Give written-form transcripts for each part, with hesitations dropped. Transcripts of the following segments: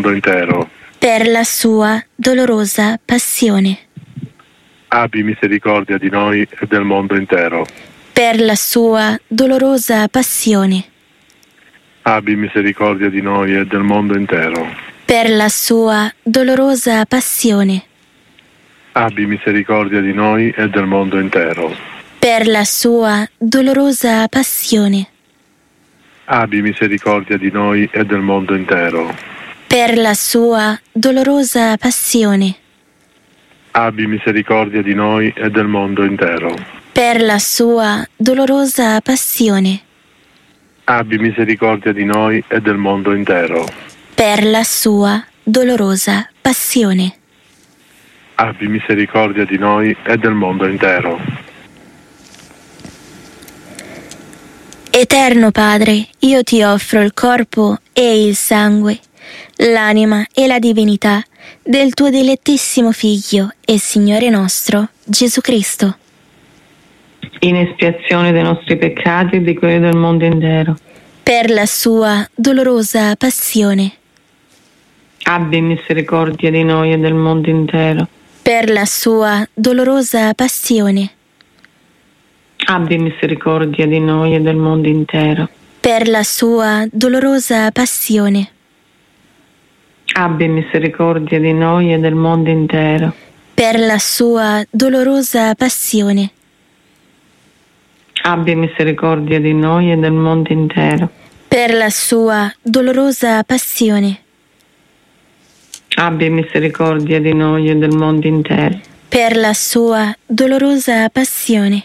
mondo intero. Per la sua dolorosa passione. Abbi misericordia di noi e del mondo intero. Per la sua dolorosa passione. Abbi misericordia di noi e del mondo intero. Per la sua dolorosa passione. Abbi misericordia di noi e del mondo intero. Per la sua dolorosa passione. Abbi misericordia di noi e del mondo intero. Per la sua dolorosa passione. Abbi misericordia di noi e del mondo intero. Per la sua dolorosa passione. Abbi misericordia di noi e del mondo intero. Per la sua dolorosa passione. Abbi misericordia di noi e del mondo intero. Eterno Padre, io ti offro il corpo e il sangue, l'anima e la divinità del tuo dilettissimo Figlio e Signore nostro, Gesù Cristo, in espiazione dei nostri peccati e di quelli del mondo intero. per la sua dolorosa passione. Abbi misericordia di noi e del mondo intero. Per la sua dolorosa passione. Abbi misericordia di noi e del mondo intero. Per la sua dolorosa passione. Abbi misericordia di noi e del mondo intero. Per la sua dolorosa passione. Abbi misericordia di noi e del mondo intero. Per la sua dolorosa passione. Abbi misericordia di noi e del mondo intero. Per la sua dolorosa passione.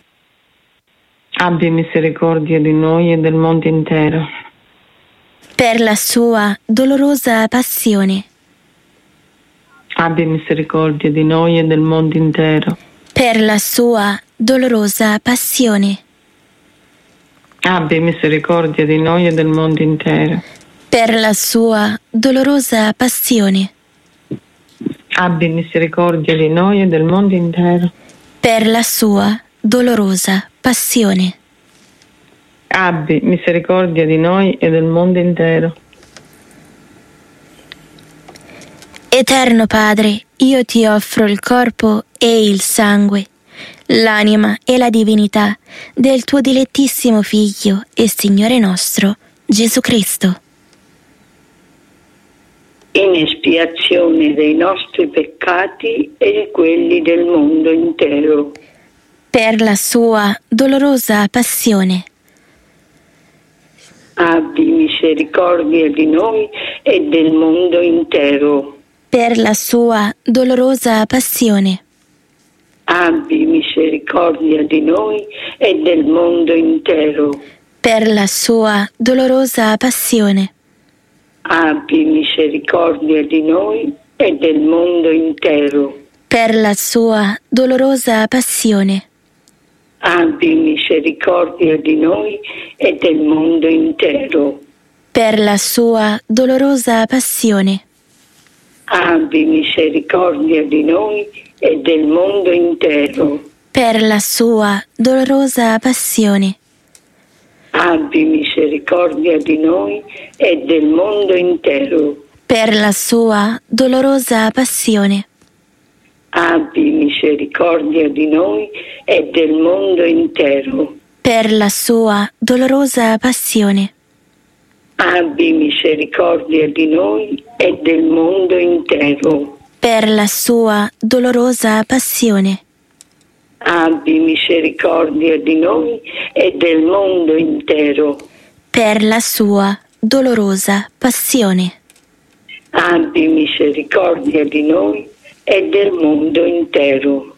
Abbi misericordia di noi e del mondo intero. Per la sua dolorosa passione. Abbi misericordia di noi e del mondo intero. Per la sua dolorosa passione. Abbi misericordia di noi e del mondo intero. Per la sua dolorosa passione. Abbi misericordia di noi e del mondo intero. Per la sua dolorosa passione. Abbi misericordia di noi e del mondo intero. Eterno Padre, io ti offro il corpo e il sangue, l'anima e la divinità del tuo dilettissimo Figlio e Signore nostro, Gesù Cristo, in espiazione dei nostri peccati e di quelli del mondo intero. per la sua dolorosa passione. Abbi misericordia di noi e del mondo intero. Per la sua dolorosa passione. Abbi misericordia di noi e del mondo intero. Per la sua dolorosa passione. Abbi misericordia di noi e del mondo intero. Per la sua dolorosa passione. Abbi misericordia di noi e del mondo intero. Per la sua dolorosa passione. Abbi misericordia di noi e del mondo intero. Per la sua dolorosa passione. Abbi misericordia di noi e del mondo intero. Per la sua dolorosa passione. Abbi misericordia di noi e del mondo intero. Per la sua dolorosa passione. Abbi misericordia di noi e del mondo intero. Per la sua dolorosa passione. Abbi misericordia di noi e del mondo intero. Per la sua dolorosa passione. Abbi misericordia di noi e del mondo intero.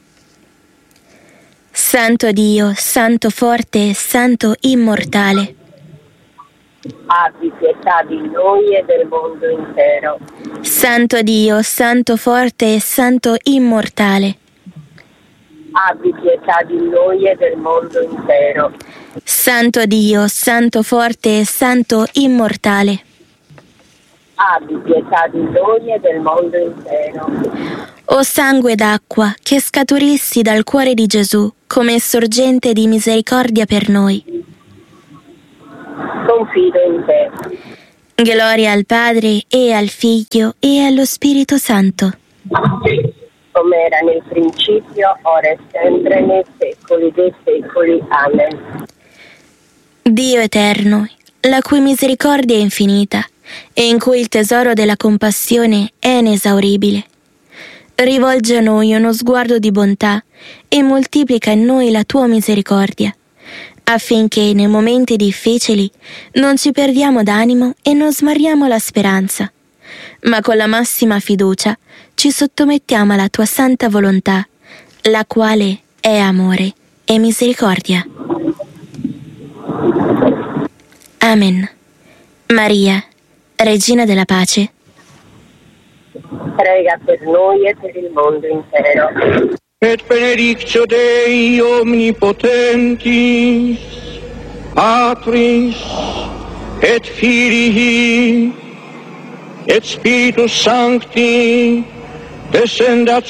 Santo Dio, Santo forte, Santo immortale. Abbi pietà di noi e del mondo intero. Santo Dio, Santo forte, Santo immortale. Abbi pietà di noi e del mondo intero. Santo Dio, Santo forte, Santo immortale. Abbi pietà di noi e del mondo intero. O sangue d'acqua che scaturissi dal cuore di Gesù come sorgente di misericordia per noi. Confido in te. Gloria al Padre e al Figlio e allo Spirito Santo. Come era nel principio, ora e sempre, nei secoli dei secoli. Amen. Dio eterno, la cui misericordia è infinita e in cui il tesoro della compassione è inesauribile, rivolge a noi uno sguardo di bontà e moltiplica in noi la tua misericordia, affinché nei momenti difficili non ci perdiamo d'animo e non smarriamo la speranza, ma con la massima fiducia ci sottomettiamo alla tua santa volontà, la quale è amore e misericordia. Amen. Maria, Regina della Pace, Prega per noi e per il mondo intero. Et benedictio Dei omnipotentis, Patris, et Filii, et Spiritus Sancti, descendat